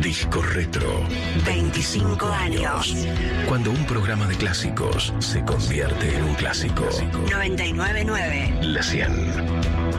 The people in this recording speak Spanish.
Disco Retro. 25 años. Cuando un programa de clásicos se convierte en un clásico. 99.9. La 100.